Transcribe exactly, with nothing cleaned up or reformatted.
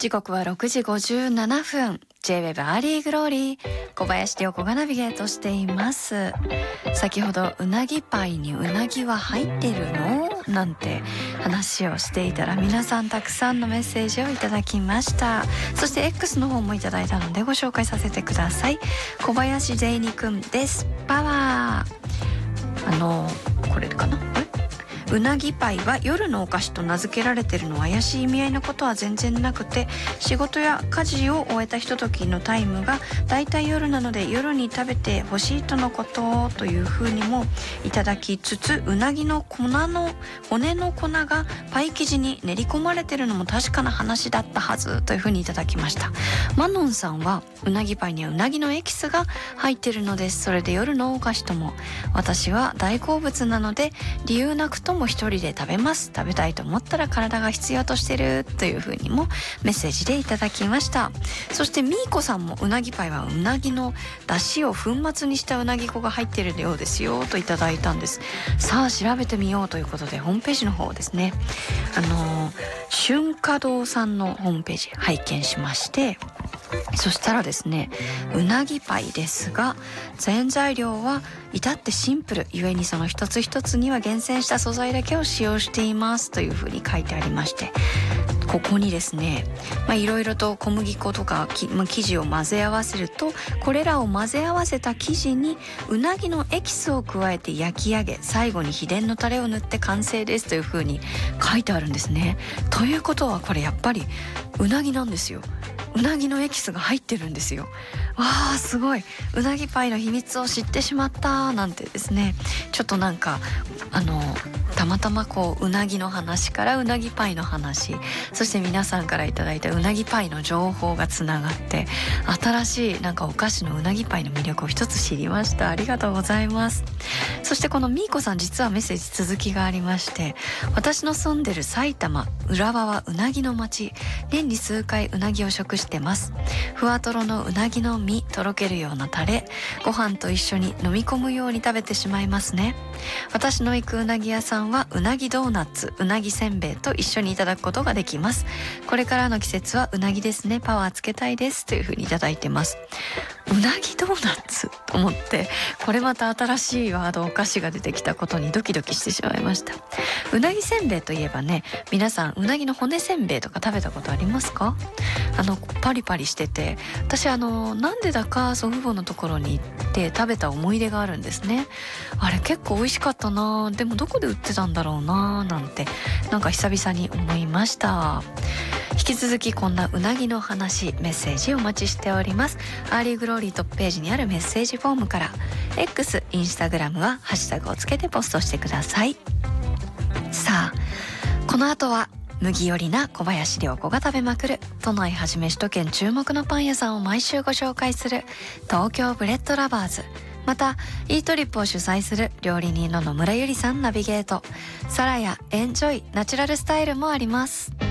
時刻はろくじごじゅうななふん。 J-ウェブ アーリーグローリー、小林涼子がナビゲートしています。先ほどうなぎパイにうなぎは入ってるのなんて話をしていたら、皆さんたくさんのメッセージをいただきました。そして X の方もいただいたのでご紹介させてください。小林ゼイニくんです。パワー。あのこれかな、うなぎパイは夜のお菓子と名付けられているのは怪しい意味合いのことは全然なくて、仕事や家事を終えたひとときのタイムがだいたい夜なので、夜に食べてほしいとのことというふうにもいただきつつ、うなぎの粉の骨の粉がパイ生地に練り込まれているのも確かな話だったはずというふうにいただきました。マノンさんは、うなぎパイにはうなぎのエキスが入っているのです。それで夜のお菓子とも。私は大好物なので理由なくとも一人で食べます。食べたいと思ったら体が必要としてるというふうにもメッセージでいただきました。そしてみーこさんも、うなぎパイはうなぎの出汁を粉末にしたうなぎ粉が入っているようですよといただいたんです。さあ調べてみようということで、ホームページの方ですね、あの春華堂さんのホームページ拝見しまして、そしたらですね、うなぎパイですが原材料は至ってシンプルゆえに、その一つ一つには厳選した素材だけを使用していますというふうに書いてありまして、ここにですね、まあいろいろと小麦粉とかき、まあ、生地を混ぜ合わせると、これらを混ぜ合わせた生地にうなぎのエキスを加えて焼き上げ、最後に秘伝のタレを塗って完成ですというふうに書いてあるんですね。ということはこれやっぱりうなぎなんですよ。うなぎのエキスが入ってるんですよ。わーすごい、うなぎパイの秘密を知ってしまったなんてですね、ちょっとなんかあのたまたまこううなぎの話からうなぎパイの話、そして皆さんからいただいたうなぎパイの情報がつながって、新しいなんかお菓子のうなぎパイの魅力を一つ知りました。ありがとうございます。そしてこのみーこさん、実はメッセージ続きがありまして、私の住んでる埼玉浦和はうなぎの町、年に数回うなぎを食してます。ふわとろのうなぎの身、とろけるようなタレ、ご飯と一緒に飲み込むように食べてしまいますね。私の行くうなぎ屋さんはうなぎドーナツ、うなぎせんべいと一緒にいただくことができます。これからの季節はうなぎですね、パワーつけたいですというふうにいただいてます。うなぎドーナツと思って、これまた新しいワード、お菓子が出てきたことにドキドキしてしまいました。うなぎせんべいといえばね、皆さんうなぎの骨せんべいとか食べたことありますか？あのパリパリしてて、私あのなんでだか祖父母のところに行って食べた思い出があるんですね。あれ結構美味しかったな、でもどこで売ってたんだろうななんて、なんか久々に思いました。引き続きこんなうなぎの話、メッセージお待ちしております。アーリーグローリートップページにあるメッセージフォームから、 X、インスタグラムはハッシュタグをつけてポストしてください。さあこの後は麦よりな小林涼子が食べまくる、都内はじめ首都圏注目のパン屋さんを毎週ご紹介する東京ブレッドラバーズ、またイートリップを主催する料理人の野村ゆりさんナビゲート、サラヤエンジョイナチュラルスタイルもあります。